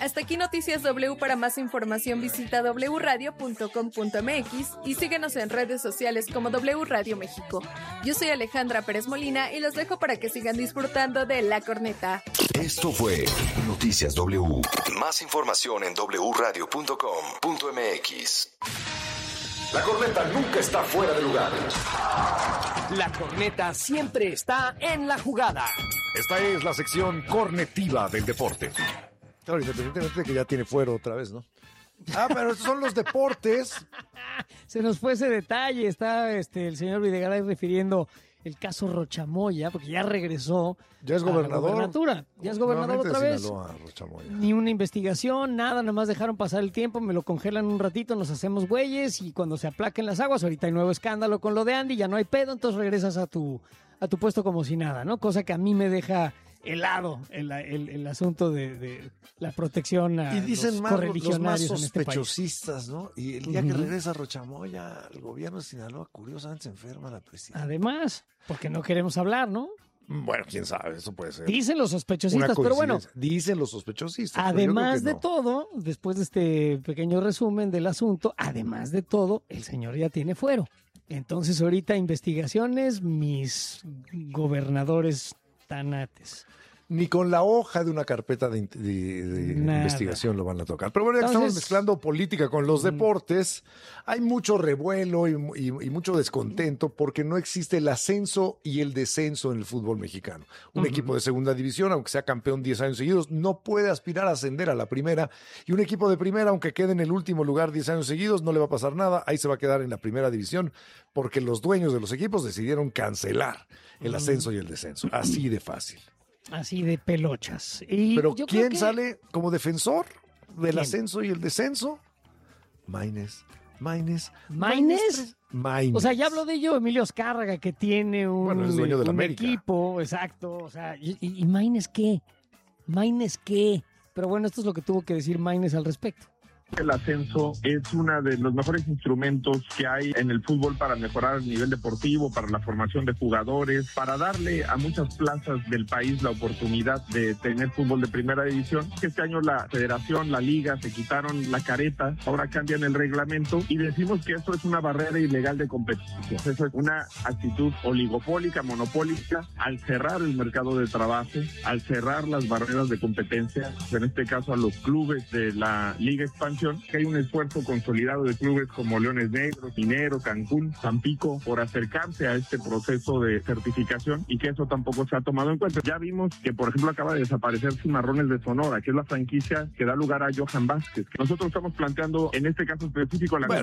Hasta aquí Noticias W. Para más información visita wradio.com.mx y síguenos en redes sociales como W Radio México. Yo soy Alejandra Pérez Molina y los dejo para que sigan disfrutando de La Corneta. Esto fue Noticias W. Más información en wradio.com.mx. La Corneta nunca está fuera de lugar. La Corneta siempre está en la jugada. Esta es la sección cornetiva del deporte. Claro, independientemente de que ya tiene fuero otra vez, ¿no? Pero estos son los deportes. Se nos fue ese detalle. Está el señor Videgaray refiriendo el caso Rochamoya, porque ya regresó. Ya es gobernador. A la gobernatura. Ya es gobernador otra vez. Sinaloa, Rochamoya. Ni una investigación, nada, nada más dejaron pasar el tiempo, me lo congelan un ratito, nos hacemos güeyes y cuando se aplaquen las aguas, ahorita hay nuevo escándalo con lo de Andy, ya no hay pedo, entonces regresas a tu puesto como si nada, ¿no? Cosa que a mí me deja helado el asunto de la protección a y dicen los más, correligionarios los más en este país. sospechosistas, ¿no? Y el día que regresa Rochamoya, el gobierno de Sinaloa, curiosamente se enferma la presidenta. Además, porque no queremos hablar, ¿no? Bueno, quién sabe, eso puede ser. Dicen los sospechosistas, pero bueno. Dicen los sospechosistas. Además de todo, después de este pequeño resumen del asunto, además de todo, el señor ya tiene fuero. Entonces ahorita investigaciones, mis gobernadores tanates. Ni con la hoja de una carpeta de investigación lo van a tocar. Pero bueno, ya que estamos mezclando política con los deportes, hay mucho revuelo y mucho descontento porque no existe el ascenso y el descenso en el fútbol mexicano. Un equipo de segunda división, aunque sea campeón 10 años seguidos, no puede aspirar a ascender a la primera. Y un equipo de primera, aunque quede en el último lugar 10 años seguidos, no le va a pasar nada. Ahí se va a quedar en la primera división porque los dueños de los equipos decidieron cancelar el ascenso y el descenso. Así de fácil. Así de pelochas. Pero ¿quién sale como defensor del ascenso y el descenso? Maínez. O sea, ya habló de ello Emilio Azcárraga, que tiene es dueño de la América. Equipo, exacto. O sea, ¿y Maínez qué? ¿Maínez qué? Pero bueno, esto es lo que tuvo que decir Maínez al respecto. El ascenso es uno de los mejores instrumentos que hay en el fútbol para mejorar el nivel deportivo, para la formación de jugadores, para darle a muchas plazas del país la oportunidad de tener fútbol de primera división. Este año la federación, la liga, se quitaron la careta, ahora cambian el reglamento y decimos que esto es una barrera ilegal de competencia. Eso es una actitud oligopólica, monopólica, al cerrar el mercado de trabajo, al cerrar las barreras de competencia, en este caso a los clubes de la Liga Expansión, que hay un esfuerzo consolidado de clubes como Leones Negros, Minero, Cancún, Tampico, por acercarse a este proceso de certificación y que eso tampoco se ha tomado en cuenta. Ya vimos que, por ejemplo, acaba de desaparecer Cimarrones de Sonora, que es la franquicia que da lugar a Johan Vázquez. Nosotros estamos planteando, en este caso específico, la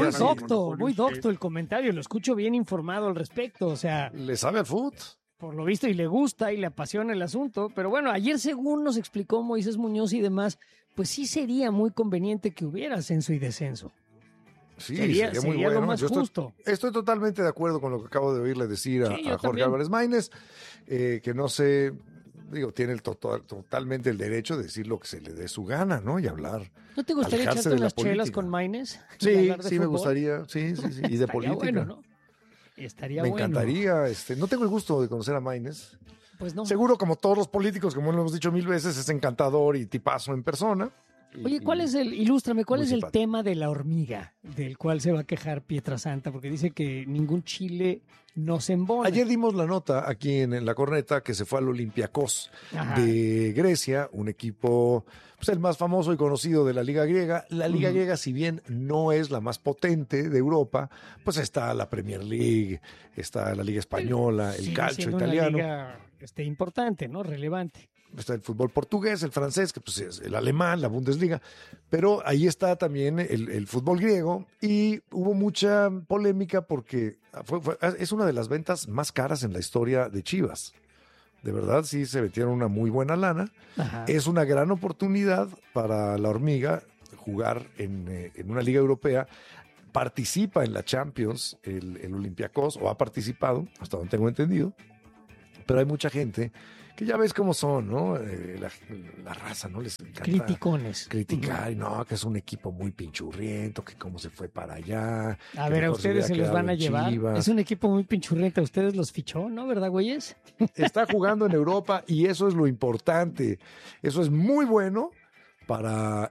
muy docto el comentario, lo escucho bien informado al respecto, o sea... ¿Le sabe al fútbol? Por lo visto, y le gusta y le apasiona el asunto. Pero bueno, ayer según nos explicó Moisés Muñoz y demás, pues sí sería muy conveniente que hubiera ascenso y descenso. Sí, sería muy bueno. Lo más justo. Estoy totalmente de acuerdo con lo que acabo de oírle decir a Jorge Álvarez Maínez, que no sé, tiene totalmente el derecho de decir lo que se le dé su gana, ¿no? Y hablar. ¿No te gustaría echarte unas chelas con Maínez? Sí, me gustaría, sí. Y de política. Bueno, ¿no? Estaría Me encantaría, no tengo el gusto de conocer a Maínez. Pues no. Seguro, como todos los políticos, como lo hemos dicho 1000 veces, es encantador y tipazo en persona. Oye, ilústrame, ¿cuál es el tema de la hormiga del cual se va a quejar Pietrasanta? Porque dice que ningún chile nos embona. Ayer dimos la nota aquí en La Corneta que se fue al Olympiacos de Grecia, un equipo, pues el más famoso y conocido de la Liga Griega. La Liga Griega, si bien no es la más potente de Europa, pues está la Premier League, está la Liga Española, el calcio italiano. Una liga importante, ¿no? Relevante. Está el fútbol portugués, el francés, que pues es el alemán, la Bundesliga, pero ahí está también el fútbol griego y hubo mucha polémica porque es una de las ventas más caras en la historia de Chivas. De verdad, sí se metieron una muy buena lana. Ajá. Es una gran oportunidad para la hormiga jugar en una liga europea. Participa en la Champions, el Olympiacos, o ha participado, hasta donde tengo entendido, pero hay mucha gente que ya ves cómo son, ¿no? La raza, ¿no? Les encanta criticar, no, que es un equipo muy pinchurriento, que cómo se fue para allá. A ver, a ustedes se los van a llevar. Chivas. Es un equipo muy pinchurriento, a ustedes los fichó, ¿no? ¿Verdad, güeyes? Está jugando en Europa y eso es lo importante. Eso es muy bueno, para